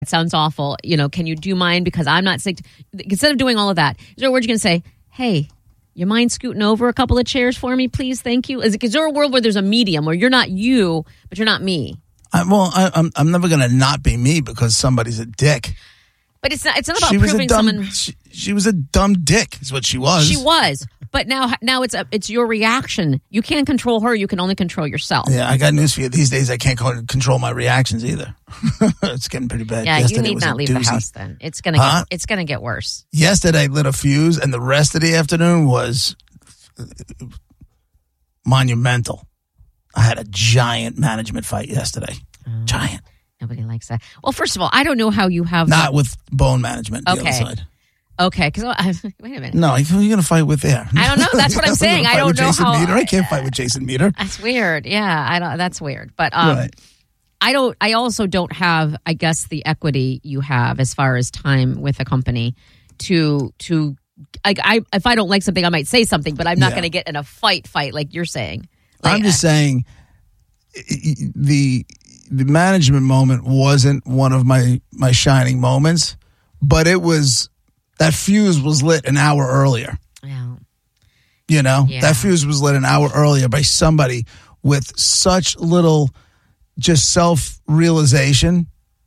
It sounds awful. Can you do mine because I'm not sick? Instead of doing all of that, is there a word you can say, hey, you mind scooting over a couple of chairs for me, please? Thank you. Is there a world where there's a medium where you're not you, but you're not me? I'm never going to not be me because somebody's a dick. But it's not about proving someone. She was a dumb dick is what she was. She was. But now it's your reaction. You can't control her. You can only control yourself. Yeah, I got news for you. These days, I can't control my reactions either. It's getting pretty bad. Yeah, Yesterday you need not leave the house then. It's gonna get worse. Yesterday, I lit a fuse, and the rest of the afternoon was monumental. I had a giant management fight yesterday. Giant. Nobody likes that. Well, first of all, I don't know how you have not with bone management. The other side. Okay, because wait a minute. No, who are you going to fight with there? I don't know. That's what I'm saying. I don't know Jason how. Meter. I can't fight with Jason Meter. That's weird. Yeah, I don't. That's weird. But right. I also don't have, I guess, the equity you have as far as time with a company to. If I don't like something, I might say something, but I'm not going to get in a fight like you're saying. I'm just saying the management moment wasn't one of my shining moments, but it was. That fuse was lit an hour earlier. Yeah. That fuse was lit an hour earlier by somebody with such little just self-realization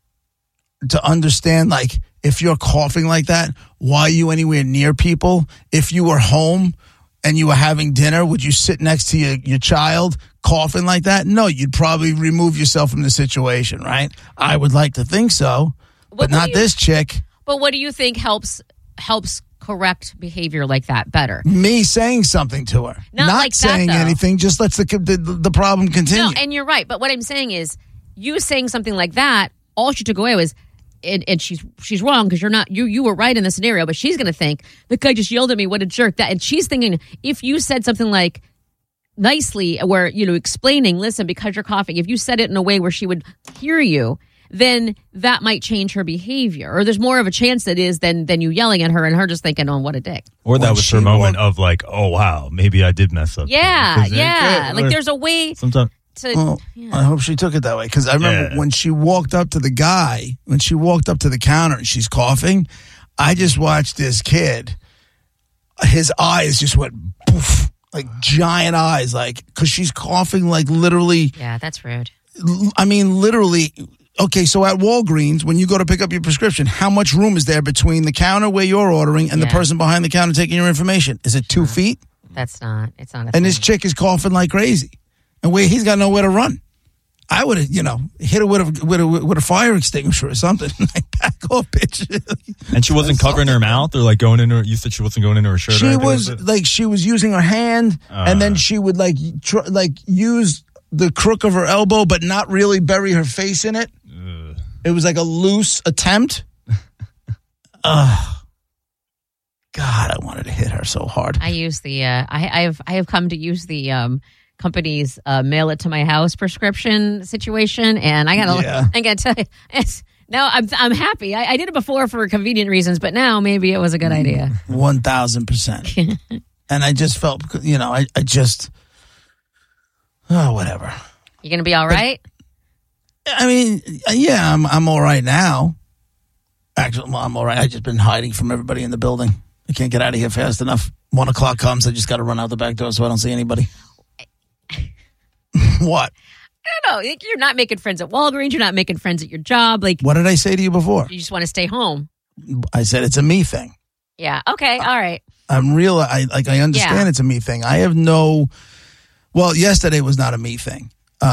to understand, like, if you're coughing like that, why are you anywhere near people? If you were home and you were having dinner, would you sit next to your child coughing like that? No, you'd probably remove yourself from the situation, right? I would like to think so, but not this chick. But what do you think helps correct behavior like that better? Me saying something to her. Not like saying that, anything, just lets the problem continue. No, and you're right. But what I'm saying is, you saying something like that, all she took away was, and she's wrong because you're not, you were right in the scenario, but she's going to think, the guy just yelled at me, what a jerk. And she's thinking, if you said something like, nicely, where, explaining, listen, because you're coughing, if you said it in a way where she would hear you, then that might change her behavior. Or there's more of a chance that is than you yelling at her and her just thinking, oh, what a dick. Or that was her moment of like, oh, wow, maybe I did mess up. Yeah. Like there's a way sometimes to... I hope she took it that way. Because I remember when she walked up to the guy, when she walked up to the counter and she's coughing, I just watched this kid. His eyes just went poof, like giant eyes, like, because she's coughing like literally. Yeah, that's rude. I mean, literally... Okay, so at Walgreens, when you go to pick up your prescription, how much room is there between the counter where you're ordering and the person behind the counter taking your information? Is it 2 feet? It's not a and thing. This chick is coughing like crazy. And he's got nowhere to run. I would have, hit her with a fire extinguisher or something. Like, back off, bitch. And she wasn't covering her mouth or like going in her, you said she wasn't going into her shirt? She was, like, she was using her hand and then she would, like, use the crook of her elbow but not really bury her face in it. It was like a loose attempt. God, I wanted to hit her so hard. I use the I have come to use the company's mail it to my house prescription situation, and I gotta tell you, now I'm happy. I did it before for convenient reasons, but now maybe it was a good idea. 1,000%. And I just felt, I just whatever. You gonna be all right? I mean, yeah, I'm all right now. Actually, I'm all right. I've just been hiding from everybody in the building. I can't get out of here fast enough. 1 o'clock comes, I just got to run out the back door so I don't see anybody. What? I don't know. You're not making friends at Walgreens. You're not making friends at your job. Like, what did I say to you before? You just want to stay home. I said it's a me thing. Yeah. Okay. All right. I'm real. I understand it's a me thing. I have no. Well, yesterday was not a me thing.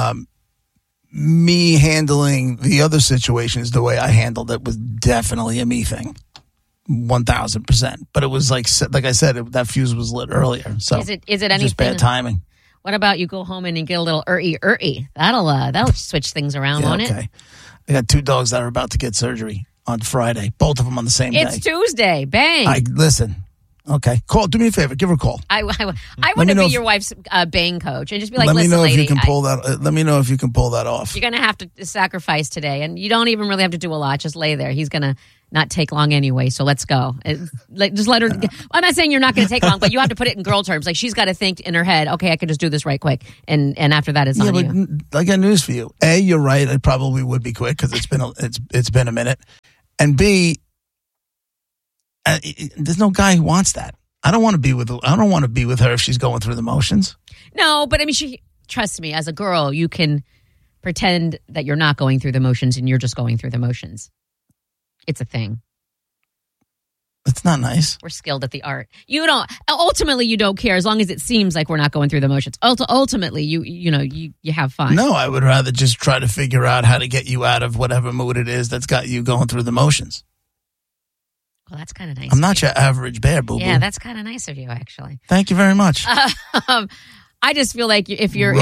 Me handling the other situations the way I handled it was definitely a me thing. 1,000%. But it was like I said, that fuse was lit earlier. So is it anything? Just bad timing. What about you go home and you get a little ur-y? That'll switch things around, won't it? Okay. I got 2 dogs that are about to get surgery on Friday. Both of them on the same day. It's Tuesday. Bang. Listen, Okay. Call. Do me a favor. Give her a call. I want me to know be if- your wife's bang coach and just be like, let me listen, know lady, if you can pull that. Let me know if you can pull that off. you're going to have to sacrifice today. And you don't even really have to do a lot. Just lay there. He's going to not take long anyway. So let's go. Just let her. I'm not saying you're not going to take long, but you have to put it in girl terms. Like she's got to think in her head, okay, I can just do this right quick. And after that, it's on you. I got news for you. A, you're right. I probably would be quick because it's been a minute. And B, there's no guy who wants that. I don't want to be with her if she's going through the motions. No, but I mean, trust me, as a girl, you can pretend that you're not going through the motions and you're just going through the motions. It's a thing. It's not nice. We're skilled at the art. Ultimately, you don't care as long as it seems like we're not going through the motions. Ultimately, you have fun. No, I would rather just try to figure out how to get you out of whatever mood it is that's got you going through the motions. Well, that's kind of nice. I'm not your average bear, boo-boo. Yeah, that's kind of nice of you, actually. Thank you very much. I just feel like if your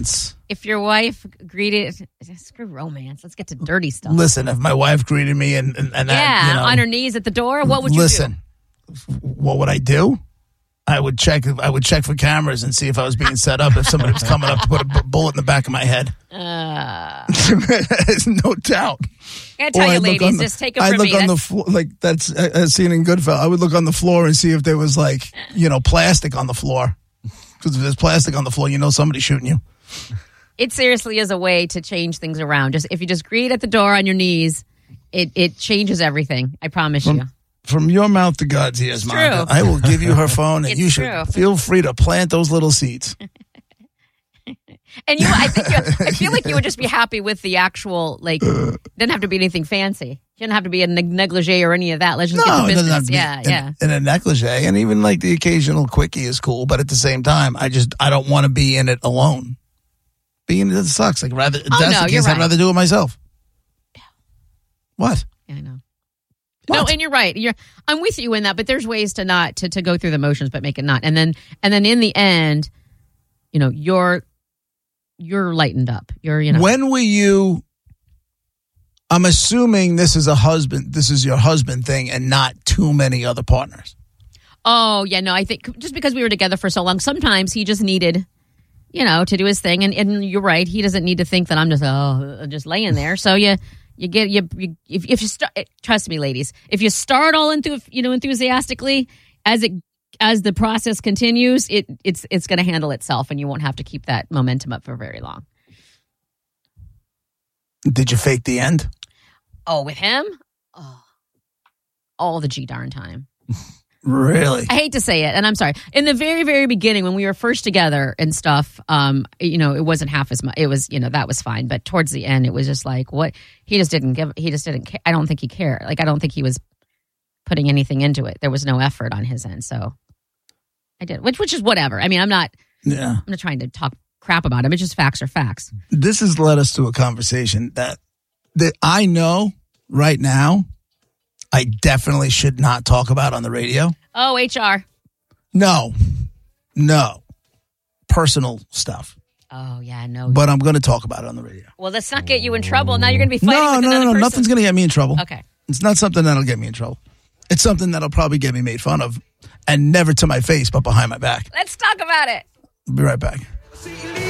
wife greeted, screw romance. Let's get to dirty stuff. Listen, if my wife greeted me and that, on her knees at the door, what would you do? Listen, what would I do? I would check for cameras and see if I was being set up. If somebody was coming up to put a bullet in the back of my head, there's no doubt. I tell you, ladies, just take it from me. I look on the floor, like that's a scene in Goodfellas. I would look on the floor and see if there was plastic on the floor. Because if there's plastic on the floor, somebody's shooting you. It seriously is a way to change things around. If you just greet at the door on your knees, it changes everything. I promise you. From your mouth to God's ears, Monica. I will give you her phone, and you should feel free to plant those little seeds. And I feel like you would just be happy with the actual, didn't have to be anything fancy. You didn't have to be a negligee or any of that. Let's just get to business. In a negligee, and even the occasional quickie is cool, but at the same time, I don't want to be in it alone. Being in it sucks. You're right. I'd rather do it myself. Yeah. What? Yeah, I know. What? No, and you're right. I'm with you in that, but there's ways to not to go through the motions, but make it not. And then in the end, you're lightened up. When were you? I'm assuming this is your husband thing, and not too many other partners. Oh yeah, no. I think just because we were together for so long, sometimes he just needed, to do his thing. And you're right. He doesn't need to think that I'm just laying there. So if you start, trust me, ladies, if you start all enthusiastically, as the process continues, it's going to handle itself, and you won't have to keep that momentum up for very long. Did you fake the end? Oh, with him? Oh, all the darn time. Really? I hate to say it, and I'm sorry. In the very, very beginning, when we were first together and stuff, it wasn't half as much. It was, that was fine. But towards the end, it was just like, what? He just didn't care. I don't think he cared. I don't think he was putting anything into it. There was no effort on his end. So I did, which is whatever. I mean, I'm not trying to talk crap about him. It's just facts are facts. This has led us to a conversation that I know right now I definitely should not talk about on the radio. Oh, HR. No. Personal stuff. Oh, yeah, no. But I'm going to talk about it on the radio. Well, let's not get you in trouble. Now you're going to be fighting with another person. Nothing's going to get me in trouble. Okay. It's not something that'll get me in trouble. It's something that'll probably get me made fun of, and never to my face, but behind my back. Let's talk about it. I'll be right back.